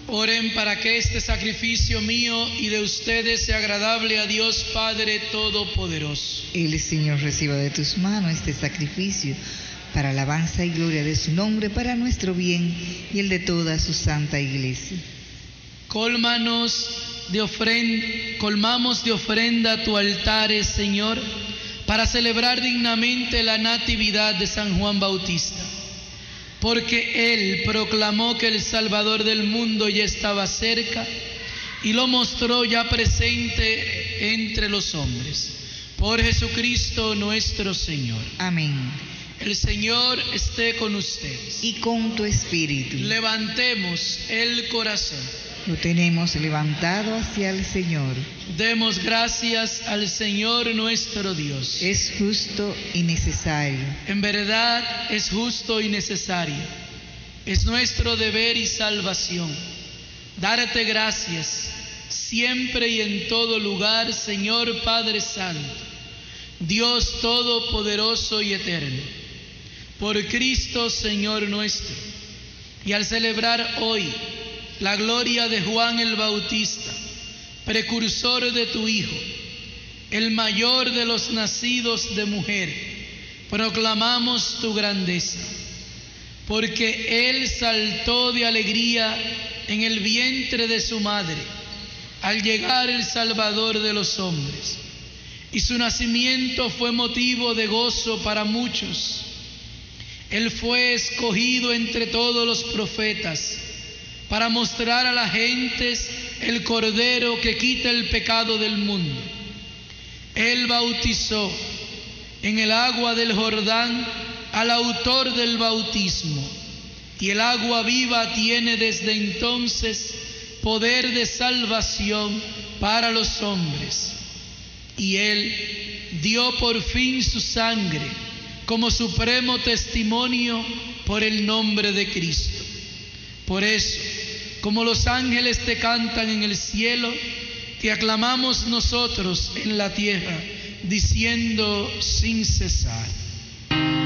Oren para que este sacrificio mío y de ustedes sea agradable a Dios Padre Todopoderoso. El Señor reciba de tus manos este sacrificio para alabanza y gloria de su nombre, para nuestro bien y el de toda su santa iglesia. Colmamos de ofrenda tu altares, Señor, para celebrar dignamente la natividad de San Juan Bautista. Porque Él proclamó que el Salvador del mundo ya estaba cerca y lo mostró ya presente entre los hombres. Por Jesucristo nuestro Señor. Amén. El Señor esté con ustedes. Y con tu espíritu. Levantemos el corazón. Lo tenemos levantado hacia el Señor. Demos gracias al Señor nuestro Dios. Es justo y necesario. En verdad es justo y necesario. Es nuestro deber y salvación. Darte gracias siempre y en todo lugar, Señor Padre Santo, Dios Todopoderoso y Eterno, por Cristo Señor nuestro. Y al celebrar hoy la gloria de Juan el Bautista, precursor de tu Hijo, el mayor de los nacidos de mujer, proclamamos tu grandeza, porque Él saltó de alegría en el vientre de su madre, al llegar el Salvador de los hombres, y su nacimiento fue motivo de gozo para muchos. Él fue escogido entre todos los profetas, para mostrar a las gentes el Cordero que quita el pecado del mundo. Él bautizó en el agua del Jordán al autor del bautismo, y el agua viva tiene desde entonces poder de salvación para los hombres. Y Él dio por fin su sangre como supremo testimonio por el nombre de Cristo. Por eso, como los ángeles te cantan en el cielo, te aclamamos nosotros en la tierra, diciendo sin cesar: